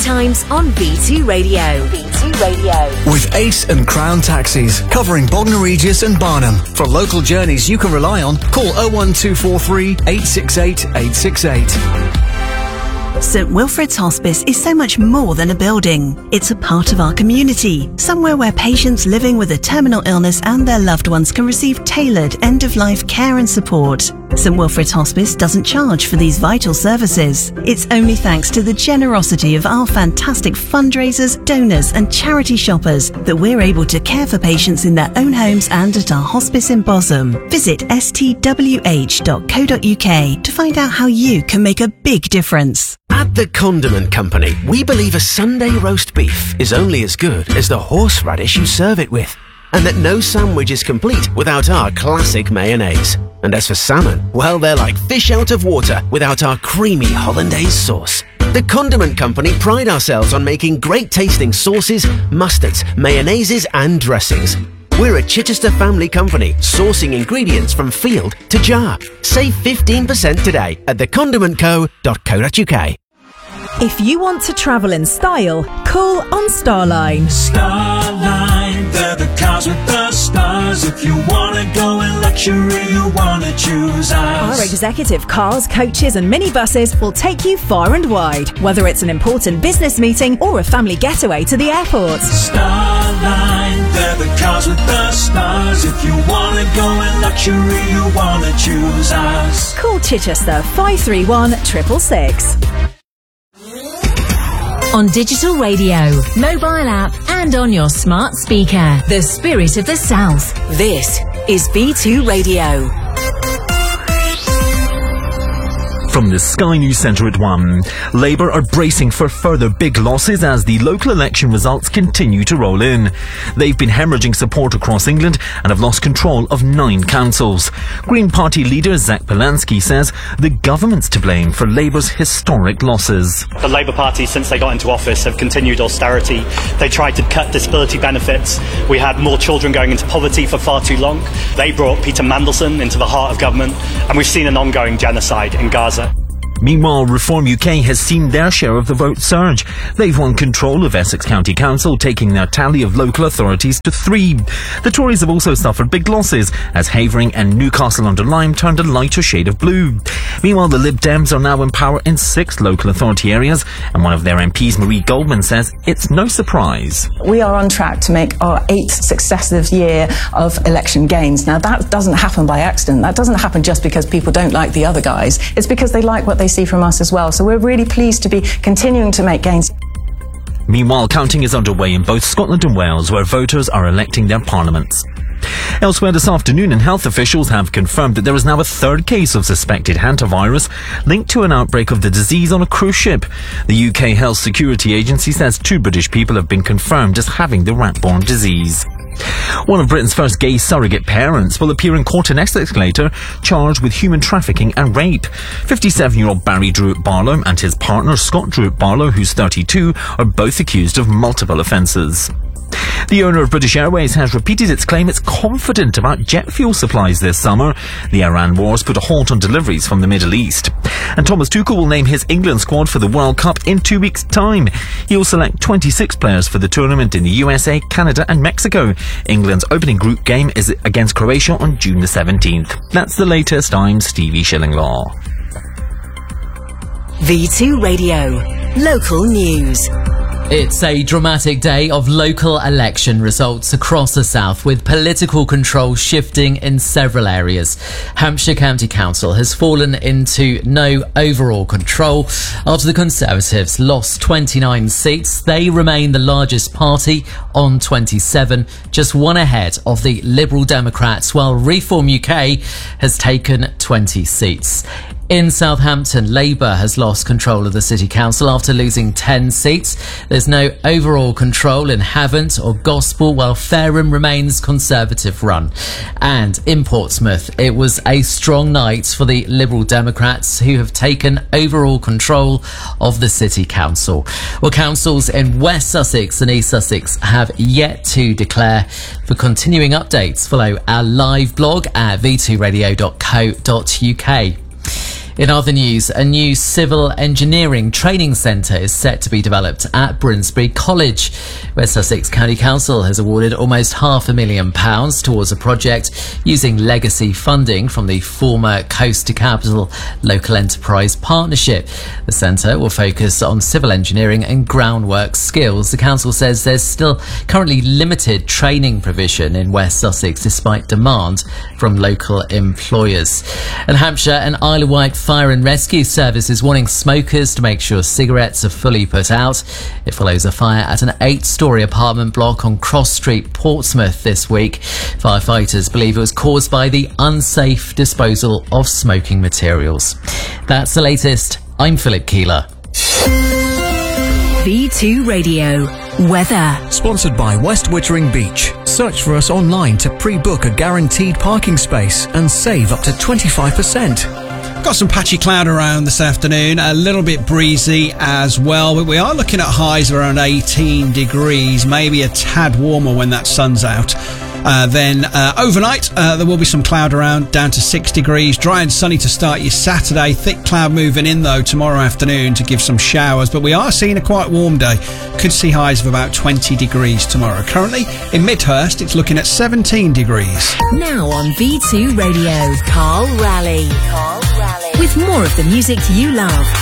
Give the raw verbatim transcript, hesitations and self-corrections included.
times on V two Radio. V two Radio. With Ace and Crown Taxis, covering Bognor Regis and Barnham. For local journeys you can rely on, call oh one two four three, eight six eight, eight six eight. St Wilfrid's Hospice is so much more than a building. It's a part of our community, somewhere where patients living with a terminal illness and their loved ones can receive tailored end-of-life care and support. St Wilfrid's Hospice doesn't charge for these vital services. It's only thanks to the generosity of our fantastic fundraisers, donors and charity shoppers that we're able to care for patients in their own homes and at our hospice in Bosham. Visit s t w h dot co dot u k to find out how you can make a big difference. At the Condiment Company, we believe a Sunday roast beef is only as good as the horseradish you serve it with, and that no sandwich is complete without our classic mayonnaise. And as for salmon, well, they're like fish out of water without our creamy hollandaise sauce. The Condiment Company pride ourselves on making great tasting sauces, mustards, mayonnaises and dressings. We're a Chichester family company, sourcing ingredients from field to jar. Save fifteen percent today at the condiment co dot co dot u k. If you want to travel in style, call on Starline. Starline, they're the cars with the stars. If you want to go in luxury, you want to choose us. Our executive cars, coaches and minibuses will take you far and wide, whether it's an important business meeting or a family getaway to the airport. Starline, they're the cars with the stars. If you want to go in luxury, you want to choose us. Call Chichester five three one, six six six. On digital radio, mobile app and on your smart speaker. The Spirit of the South. This is V two Radio. From the Sky News Centre at one, Labour are bracing for further big losses as the local election results continue to roll in. They've been hemorrhaging support across England and have lost control of nine councils. Green Party leader Zach Polanski says the government's to blame for Labour's historic losses. The Labour Party, since they got into office, have continued austerity. They tried to cut disability benefits. We had more children going into poverty for far too long. They brought Peter Mandelson into the heart of government, and we've seen an ongoing genocide in Gaza. Meanwhile, Reform U K has seen their share of the vote surge. They've won control of Essex County Council, taking their tally of local authorities to three. The Tories have also suffered big losses, as Havering and Newcastle-under-Lyme turned a lighter shade of blue. Meanwhile, the Lib Dems are now in power in six local authority areas, and one of their M Ps, Marie Goldman, says it's no surprise. We are on track to make our eighth successive year of election gains. Now, that doesn't happen by accident. That doesn't happen just because people don't like the other guys. It's because they like what they see from us as well. So we're really pleased to be continuing to make gains. Meanwhile, counting is underway in both Scotland and Wales, where voters are electing their parliaments. Elsewhere this afternoon, and health officials have confirmed that there is now a third case of suspected hantavirus linked to an outbreak of the disease on a cruise ship. The U K Health Security Agency says two British people have been confirmed as having the rat-borne disease. One of Britain's first gay surrogate parents will appear in court in Essex later, charged with human trafficking and rape. fifty-seven-year-old Barry Druitt Barlow and his partner Scott Druitt Barlow, who's thirty-two, are both accused of multiple offences. The owner of British Airways has repeated its claim it's confident about jet fuel supplies this summer. The Iran wars put a halt on deliveries from the Middle East. And Thomas Tuchel will name his England squad for the World Cup in two weeks' time. He will select twenty-six players for the tournament in the U S A, Canada and Mexico. England's opening group game is against Croatia on June the seventeenth. That's the latest. I'm Stevie Shillinglaw. V two Radio. Local news. It's a dramatic day of local election results across the south, with political control shifting in several areas. Hampshire County Council has fallen into no overall control after the Conservatives lost twenty-nine seats. They remain the largest party on twenty-seven, just one ahead of the Liberal Democrats, while Reform U K has taken twenty seats. In Southampton, Labour has lost control of the City Council after losing ten seats. There's no overall control in Havant or Gospel, while Fareham remains Conservative run. And in Portsmouth, it was a strong night for the Liberal Democrats, who have taken overall control of the City Council. Well, councils in West Sussex and East Sussex have yet to declare. For continuing updates, follow our live blog at v two radio dot co dot u k. In other news, a new civil engineering training centre is set to be developed at Brinsbury College. West Sussex County Council has awarded almost half a million pounds towards a project using legacy funding from the former Coast to Capital Local Enterprise Partnership. The centre will focus on civil engineering and groundwork skills. The council says there's still currently limited training provision in West Sussex despite demand from local employers. And Hampshire and Isle of Wight Fire and Rescue Service is warning smokers to make sure cigarettes are fully put out. It follows a fire at an eight-storey apartment block on Cross Street, Portsmouth this week. Firefighters believe it was caused by the unsafe disposal of smoking materials. That's the latest. I'm Philip Keeler. V two Radio. Weather. Sponsored by West Wittering Beach. Search for us online to pre-book a guaranteed parking space and save up to twenty-five percent. Got some patchy cloud around this afternoon, a little bit breezy as well, but we are looking at highs of around eighteen degrees, maybe a tad warmer when that sun's out. Uh, then uh, overnight uh, there will be some cloud around, down to six degrees, dry and sunny to start your Saturday. Thick cloud moving in though tomorrow afternoon to give some showers, but we are seeing a quite warm day. Could see highs of about twenty degrees tomorrow. Currently in Midhurst it's looking at seventeen degrees. Now on V two Radio, Carl Raleigh. Carl Raleigh. With more of the music you love.